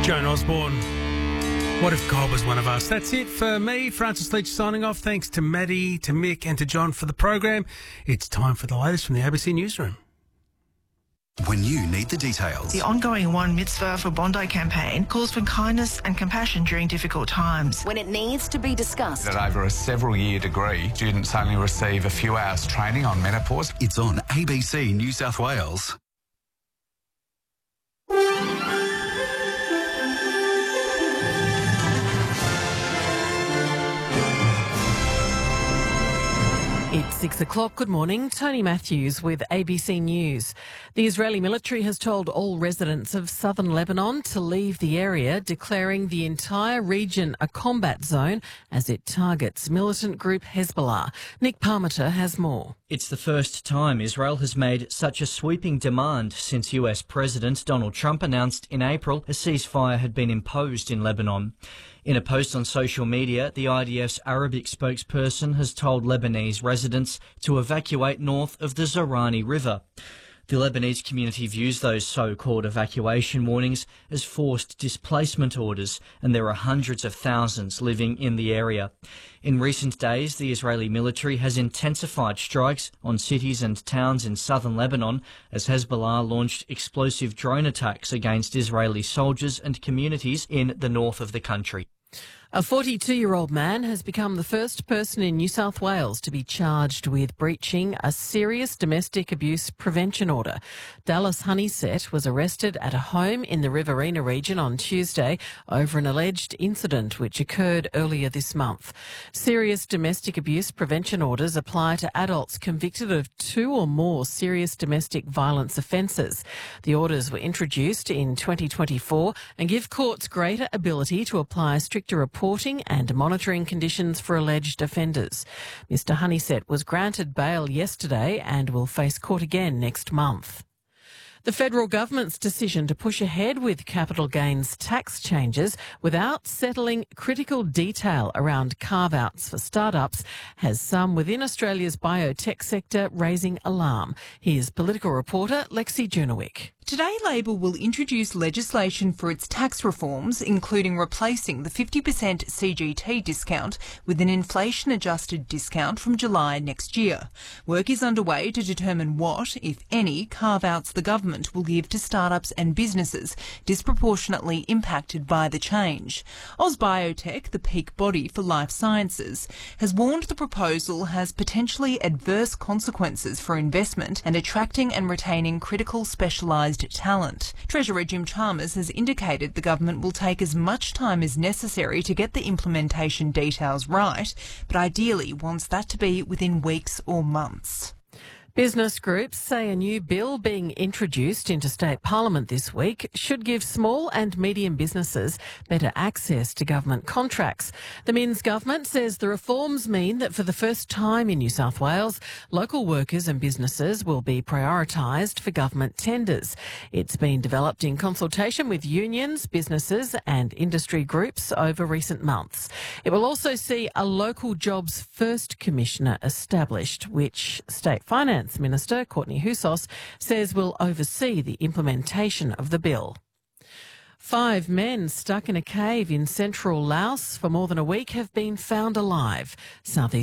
Joan Osborne. What if God was one of us? That's it for me, Francis Leach, signing off. Thanks to Maddie, to Mick and to John for the program. It's time for the latest from the ABC Newsroom. When you need the details. The ongoing One Mitzvah for Bondi campaign calls for kindness and compassion during difficult times. When it needs to be discussed. That over a several-year degree, students only receive a few hours training on menopause. It's on ABC New South Wales. It's 6 o'clock. Good morning. Tony Matthews with ABC News. The Israeli military has told all residents of southern Lebanon to leave the area, declaring the entire region a combat zone as it targets militant group Hezbollah. Nick Parmiter has more. It's the first time Israel has made such a sweeping demand since US President Donald Trump announced in April a ceasefire had been imposed in Lebanon. In a post on social media, the IDF's Arabic spokesperson has told Lebanese residents to evacuate north of the Zorani River. The Lebanese community views those so-called evacuation warnings as forced displacement orders, and there are hundreds of thousands living in the area. In recent days, the Israeli military has intensified strikes on cities and towns in southern Lebanon as Hezbollah launched explosive drone attacks against Israeli soldiers and communities in the north of the country. A 42-year-old man has become the first person in New South Wales to be charged with breaching a serious domestic abuse prevention order. Dallas Honeysett was arrested at a home in the Riverina region on Tuesday over an alleged incident which occurred earlier this month. Serious domestic abuse prevention orders apply to adults convicted of 2 or more serious domestic violence offences. The orders were introduced in 2024 and give courts greater ability to apply stricter reporting and monitoring conditions for alleged offenders. Mr Honeysett was granted bail yesterday and will face court again next month. The federal government's decision to push ahead with capital gains tax changes without settling critical detail around carve-outs for startups has some within Australia's biotech sector raising alarm. Here's political reporter Lexi Junowick. Today, Labor will introduce legislation for its tax reforms, including replacing the 50% CGT discount with an inflation-adjusted discount from July next year. Work is underway to determine what, if any, carve-outs the government will give to startups and businesses disproportionately impacted by the change. AusBiotech, the peak body for life sciences, has warned the proposal has potentially adverse consequences for investment and attracting and retaining critical specialised talent. Treasurer Jim Chalmers has indicated the government will take as much time as necessary to get the implementation details right, but ideally wants that to be within weeks or months. Business groups say a new bill being introduced into state parliament this week should give small and medium businesses better access to government contracts. The Minns government says the reforms mean that for the first time in New South Wales, local workers and businesses will be prioritised for government tenders. It's been developed in consultation with unions, businesses and industry groups over recent months. It will also see a local jobs first commissioner established, which State Finance Minister Courtney Houssos says will oversee the implementation of the bill. 5 men stuck in a cave in central Laos for more than a week have been found alive. Southeast